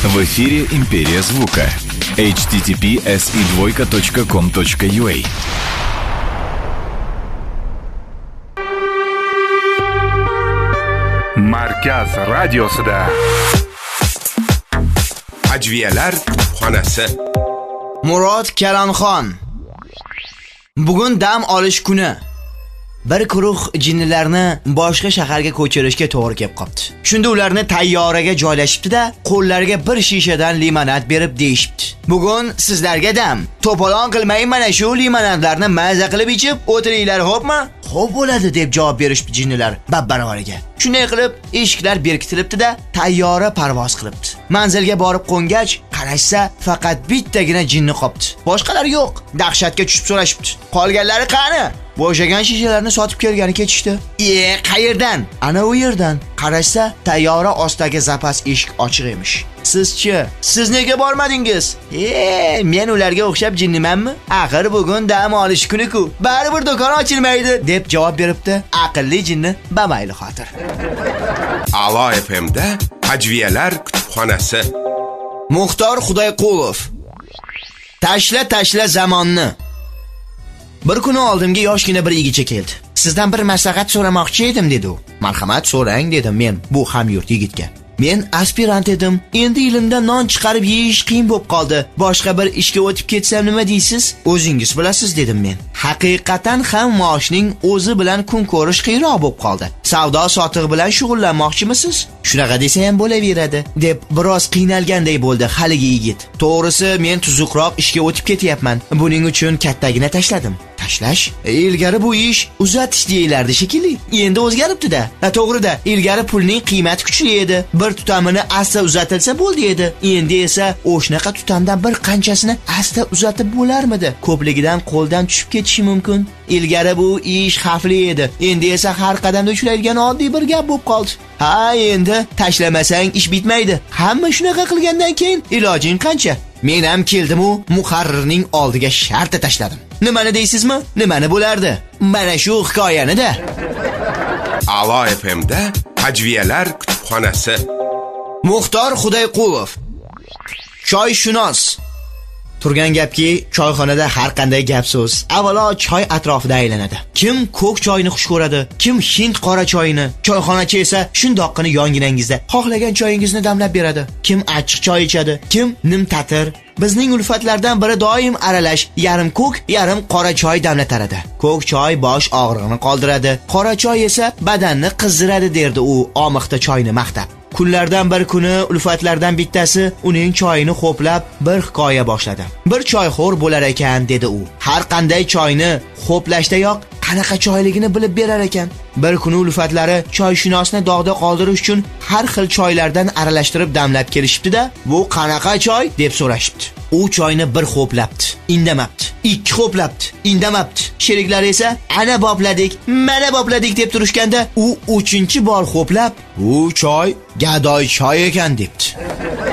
В эфире «Империя звука». https://com.ua. Markaz radiosida Ajviyalar kutubxonasi. Murod Kalonxon. Bugun dam olish kuni. Bir guruh jinnilarni boshqa shaharga ko'chirishga to'g'ri kelib qopti. Shunda ularni tayyoraga joylashibdi-da, qo'llariga bir shishadan limonad berib deyishibdi. Bugun sizlarga dam. To'polon qilmay mana shu limonadlarni maza qilib ichib o'tiringlar, xo'pmi? Xo'p bo'ladi deb javob berishdi jinnilar babbaravariga. Shunday qilib, eshiklar berkitilibdi-da, tayyora parvoz qilibdi. Manzilga borib qo'ngach, qarashsa, faqat bittagina jinni qopti. Boshqalar yo'q. Dahshatga tushib so'rashibdi. Qolganlari qani? Bo'shagan shishalarni sotib kelgani ketishdi. Qayerdan? Ana u yerdan. Qarashsa, tayyora ostidagi zapas eshik ochiq emish. Siz-chi? Siz nega bormadingiz? Men ularga o'xshab jinnimanmi? Axir bugun dam olish kuni-ku. Baribir do'kon ochilmaydi, deb javob beribdi aqlli jinni bamayli xotir. A'lo FM'da Ajviyalar kutubxonasi. Muxtor Xudoyqulov. Tashla zamonni. Bir kuni oldimga yoshgina bir yigitcha keldi. Sizdan bir maslahat so'ramoqchi edim, dedi u. Marhamat, so'rang, dedim men bu hamyurt yigitga. Men aspirant edim. Endi ilmdan non chiqarib yeyish qiyin bo'lib qoldi. Boshqa bir ishga o'tib ketsam nima deysiz? O'zingiz bilasiz, dedim men. Haqiqatan ham maoshning o'zi bilan kun ko'rish qiyinroq bo'lib qoldi. Savdo sotiq bilan shug'ullanmoqchimisiz? Shunaqa desa ham bo'laveradi, deb biroz qiynalganday bo'ldi haligi yigit. To'g'risi, men tuzukroq ishga o'tib ketyapman. Buning uchun kattagina tashladim. Tashlash? Ilgari bu ish uzatish deyilardi shekilli. Endi o'zgaribdi-da. To'g'ri-da, ilgari pulning qiymati kuchli edi. Bir tutamini asta uzatilsa bo'ldi edi. Endi esa o'shnaqa tutamdan bir qanchasini asta uzatib bo'larmidi? Ko'pligidan qo'ldan tushib ketishi mumkin. Ilgari bu ish xavfli edi. Endi esa har qadamda uchraydigan oddiy bir gap bo'lib qoldi. Ha, endi tashlamasang ish bitmaydi. Hamma shunaqa qilgandan keyin ilojing qancha? Men ham keldim-u, muharrirning oldiga shartta tashladim. Nimani deysizmi? Nimani bo'lardi? Mana shu hikoyani-da. A'lo FM'da Ajviyalar kutubxonasi. Muxtor Xudoyqulov. Choyshunos. Turgan gapki, choyxonada har qanday gap so'z avvalo choy atrofida aylanadi. Kim ko'k choyni xush ko'radi, kim hind qora choyini, choyxonachi esa shundoqqina yonginangizda xohlagan choyingizni damlab beradi. Kim achchiq choy ichadi, kim nimtatir. Bizning ulfatlardan biri doim aralash, yarim ko'k, yarim qora choy damlatar edi. Ko'k choy bosh og'rig'ini qoldiradi, qora choy esa badanni qizdiradi, derdi u omiqda choyni maqtab. Kunlardan bir kuni ulfatlardan bittasi uning choyini xo'plab bir hikoya boshladi. Bir choyxo'r bo'lar ekan, dedi u. Har qanday choyni xo'plashdayoq qanaqa choyligini bilib berar ekan. Bir kuni ulfatlari choyshunosni dog'da qoldirish uchun har xil choylardan aralashtirib damlab kelishibdi-da, bu qanaqa choy deb so'rashibdi. U choyni bir xo'plabdi, indamabdi. Ikki xo'plabdi, indamabdi. Sheriklari esa ana bopladik, mana bopladik deb turishganda, u 3-chi bor xo'plab, "Bu choy gadoy choy ekan" debdi.